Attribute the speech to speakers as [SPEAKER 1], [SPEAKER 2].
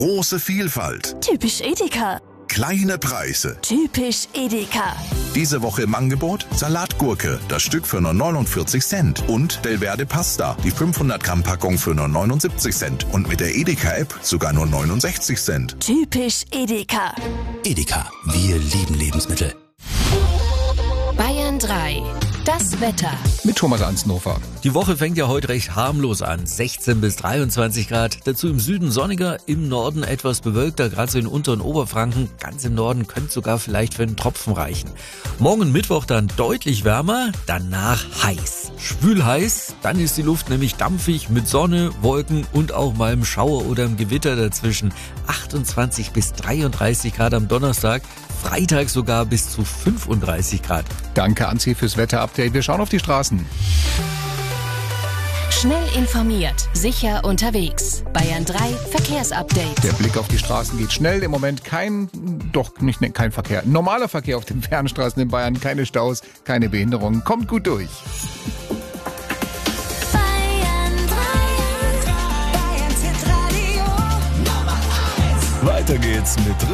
[SPEAKER 1] Große Vielfalt.
[SPEAKER 2] Typisch Edeka.
[SPEAKER 1] Kleine Preise.
[SPEAKER 2] Typisch Edeka.
[SPEAKER 1] Diese Woche im Angebot Salatgurke, das Stück für nur 49 Cent. Und Belverde Pasta, die 500 Gramm Packung für nur 79 Cent. Und mit der Edeka-App sogar nur 69 Cent.
[SPEAKER 2] Typisch Edeka.
[SPEAKER 3] Edeka, wir lieben Lebensmittel.
[SPEAKER 4] Bayern 3. Das Wetter.
[SPEAKER 5] Mit Thomas Ansnofer.
[SPEAKER 6] Die Woche fängt ja heute recht harmlos an. 16 bis 23 Grad. Dazu im Süden sonniger, im Norden etwas bewölkter, gerade so in unteren Oberfranken. Ganz im Norden könnte sogar vielleicht für einen Tropfen reichen. Morgen Mittwoch dann deutlich wärmer, danach heiß. Schwül heiß, dann ist die Luft nämlich dampfig mit Sonne, Wolken und auch mal einem Schauer oder einem Gewitter dazwischen. 28 bis 33 Grad am Donnerstag. Freitag sogar bis zu 35 Grad.
[SPEAKER 5] Danke, Anzi, fürs Wetterupdate. Wir schauen auf die Straßen.
[SPEAKER 4] Schnell informiert, sicher unterwegs. Bayern 3 Verkehrsupdate.
[SPEAKER 5] Der Blick auf die Straßen geht schnell. Im Moment kein Verkehr. Normaler Verkehr auf den Fernstraßen in Bayern. Keine Staus, keine Behinderungen. Kommt gut durch.
[SPEAKER 2] Bayern 3. Bayern Hit Radio Nummer 1.
[SPEAKER 3] Weiter geht's mit